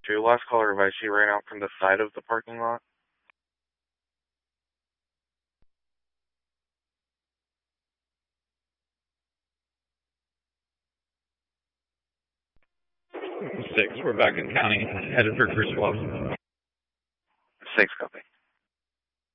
To last caller advice, she ran out from the side of the parking lot. Six, we're back in county, headed for Cruise Bluffs. 6, copy.